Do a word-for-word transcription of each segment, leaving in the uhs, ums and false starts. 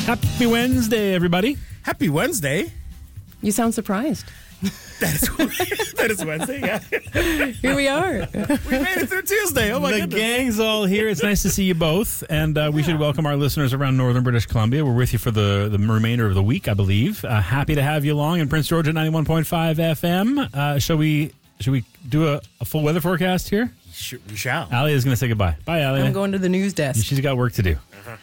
Happy Wednesday, everybody. Happy Wednesday. You sound surprised. That is, that is Wednesday, yeah. Here we are. We made it through Tuesday. Oh, my the goodness. gang's all here. It's nice to see you both. And uh, we should welcome our listeners around northern British Columbia. We're with you for the, the remainder of the week, I believe. Uh, happy to have you along in Prince George at ninety-one point five F M. Uh, shall we Should we do a, a full weather forecast here? Sure, we shall. Allie is going to say goodbye. Bye, Allie. I'm going to the news desk. She's got work to do.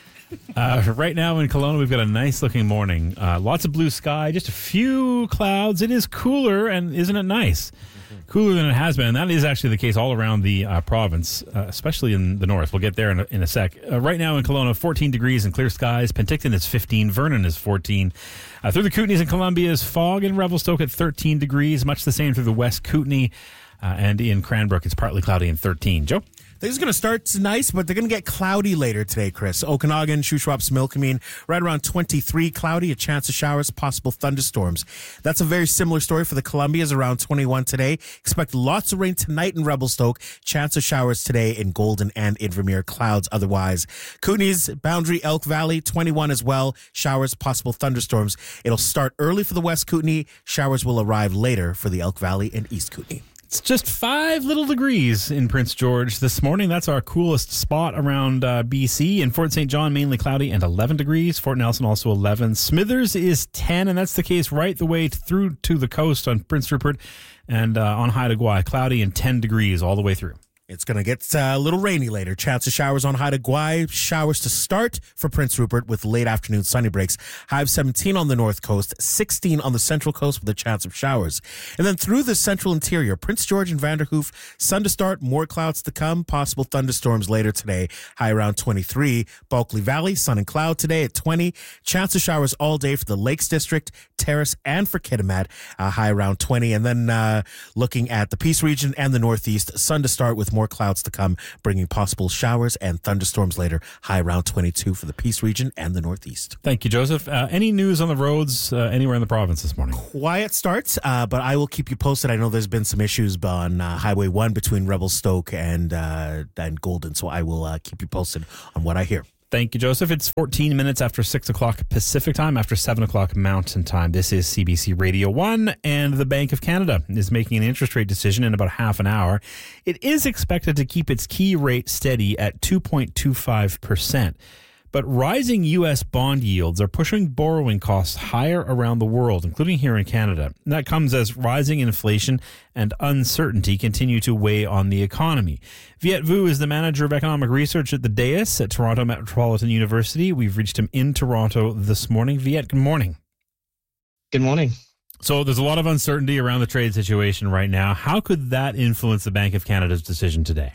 Uh, right now in Kelowna, we've got a nice looking morning. Uh, lots of blue sky, just a few clouds. It is cooler, and isn't it nice? Mm-hmm. Cooler than it has been. And that is actually the case all around the uh, province, uh, especially in the north. We'll get there in a, in a sec. Uh, right now in Kelowna, fourteen degrees and clear skies. Penticton is fifteen. Vernon is fourteen. Uh, through the Kootenays and Columbia is fog, and Revelstoke at thirteen degrees. Much the same through the West Kootenay. Uh, and in Cranbrook, it's partly cloudy and thirteen. Joe? Things are going to start nice, but they're going to get cloudy later today, Chris. Okanagan, Shuswap, Milkameen, right around twenty-three, cloudy, a chance of showers, possible thunderstorms. That's a very similar story for the Columbias, around twenty-one today. Expect lots of rain tonight in Revelstoke, chance of showers today in Golden and Invermere, clouds otherwise. Kootenays, Boundary, Elk Valley, twenty-one as well, showers, possible thunderstorms. It'll start early for the West Kootenay, showers will arrive later for the Elk Valley and East Kootenay. It's just five little degrees in Prince George this morning. That's our coolest spot around uh, B C. In Fort Saint John, mainly cloudy and eleven degrees. Fort Nelson also eleven. Smithers is ten, and that's the case right the way through to the coast on Prince Rupert and uh, on Haida Gwaii. Cloudy and ten degrees all the way through. It's going to get uh, a little rainy later. Chance of showers on Haida Gwaii. Showers to start for Prince Rupert with late afternoon sunny breaks. High of seventeen on the north coast, sixteen on the central coast with a chance of showers. And then through the central interior, Prince George and Vanderhoof, sun to start, more clouds to come, possible thunderstorms later today. High around twenty-three. Bulkley Valley, sun and cloud today at twenty. Chance of showers all day for the Lakes District, Terrace, and for Kitimat. Uh, high around twenty. And then uh, looking at the Peace region and the Northeast, sun to start with more clouds to come, bringing possible showers and thunderstorms later. High around twenty-two for the Peace region and the Northeast. Thank you, Joseph. Uh, any news on the roads uh, anywhere in the province this morning? Quiet starts, uh, but I will keep you posted. I know there's been some issues on uh, Highway one between Revelstoke and uh, and Golden, so I will uh, keep you posted on what I hear. Thank you, Joseph. It's fourteen minutes after six o'clock Pacific time, after seven o'clock Mountain time. This is C B C Radio one, and the Bank of Canada is making an interest rate decision in about half an hour. It is expected to keep its key rate steady at two point two five percent. But rising U S bond yields are pushing borrowing costs higher around the world, including here in Canada. And that comes as rising inflation and uncertainty continue to weigh on the economy. Viet Vu is the manager of economic research at the D A I S at Toronto Metropolitan University. We've reached him in Toronto this morning. Viet, good morning. Good morning. So there's a lot of uncertainty around the trade situation right now. How could that influence the Bank of Canada's decision today?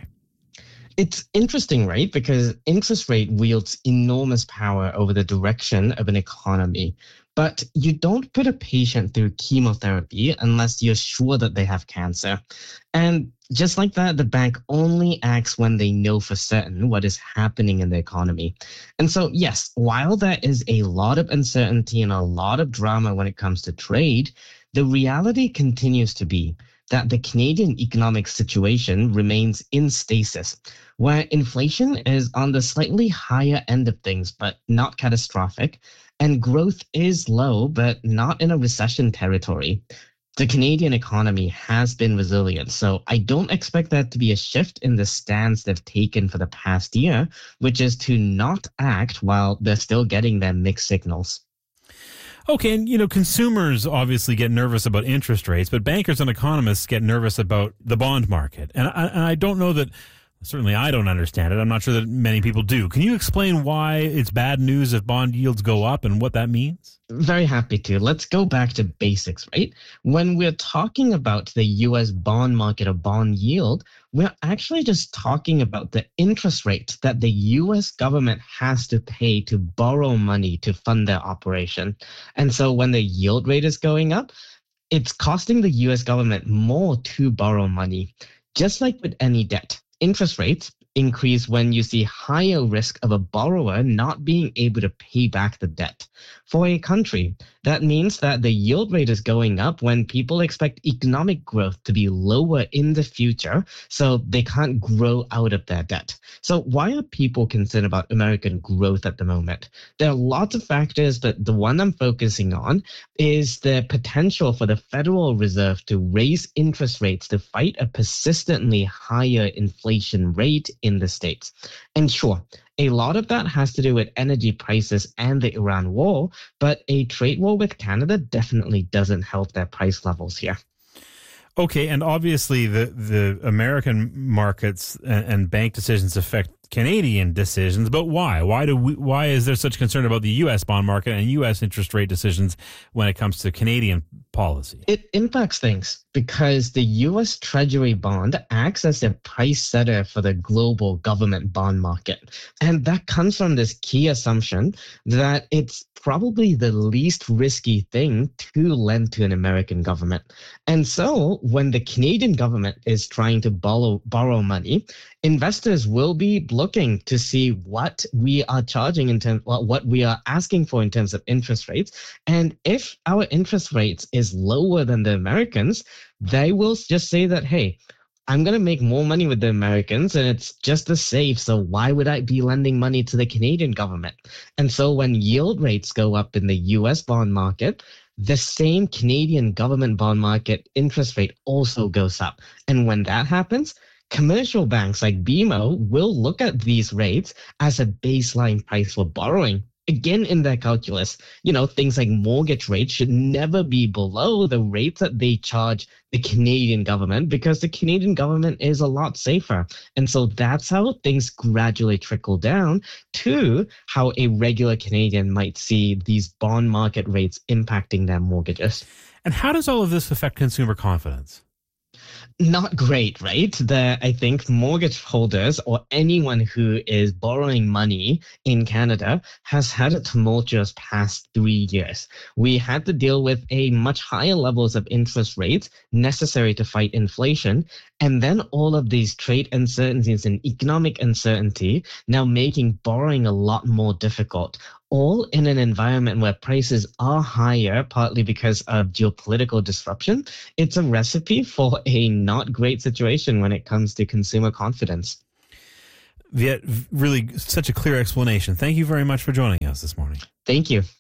It's interesting, right? Because interest rate wields enormous power over the direction of an economy. But you don't put a patient through chemotherapy unless you're sure that they have cancer. And just like that, the bank only acts when they know for certain what is happening in the economy. And so, yes, while there is a lot of uncertainty and a lot of drama when it comes to trade, the reality continues to be that the Canadian economic situation remains in stasis, where inflation is on the slightly higher end of things, but not catastrophic, and growth is low, but not in a recession territory. The Canadian economy has been resilient, so I don't expect that to be a shift in the stance they've taken for the past year, which is to not act while they're still getting their mixed signals. Okay, and you know, consumers obviously get nervous about interest rates, but bankers and economists get nervous about the bond market. And I, and I don't know that, certainly I don't understand it. I'm not sure that many people do. Can you explain why it's bad news if bond yields go up and what that means? Very happy to. Let's go back to basics, right? When we're talking about the U S bond market or bond yield, we're actually just talking about the interest rate that the U S government has to pay to borrow money to fund their operation. And so when the yield rate is going up, it's costing the U S government more to borrow money. Just like with any debt, interest rates, increase when you see higher risk of a borrower not being able to pay back the debt. For a country, that means that the yield rate is going up when people expect economic growth to be lower in the future, so they can't grow out of their debt. So why are people concerned about American growth at the moment? There are lots of factors, but the one I'm focusing on is the potential for the Federal Reserve to raise interest rates to fight a persistently higher inflation rate in the States. And sure, a lot of that has to do with energy prices and the Iran war, but a trade war with Canada definitely doesn't help their price levels here. Okay, and obviously the, the American markets and, and bank decisions affect Canadian decisions, but why? Why do we, why is there such concern about the U S bond market and U S interest rate decisions when it comes to Canadian policy? It impacts things because the U S Treasury bond acts as a price setter for the global government bond market. And that comes from this key assumption that it's probably the least risky thing to lend to an American government. And so when the Canadian government is trying to borrow, borrow money, investors will be looking to see what we are charging in terms, what we are asking for in terms of interest rates. And if our interest rates is lower than the Americans, they will just say that, hey, I'm going to make more money with the Americans and it's just as safe. So why would I be lending money to the Canadian government? And so when yield rates go up in the U S bond market, the same Canadian government bond market interest rate also goes up. And when that happens, commercial banks like B M O will look at these rates as a baseline price for borrowing. Again, in their calculus, you know, things like mortgage rates should never be below the rates that they charge the Canadian government because the Canadian government is a lot safer. And so that's how things gradually trickle down to how a regular Canadian might see these bond market rates impacting their mortgages. And how does all of this affect consumer confidence? Not great, right? The, I think mortgage holders or anyone who is borrowing money in Canada has had a tumultuous past three years. We had to deal with a much higher levels of interest rates necessary to fight inflation. And then all of these trade uncertainties and economic uncertainty now making borrowing a lot more difficult. All in an environment where prices are higher, partly because of geopolitical disruption. It's a recipe for a not great situation when it comes to consumer confidence. Yet, really, such a clear explanation. Thank you very much for joining us this morning. Thank you.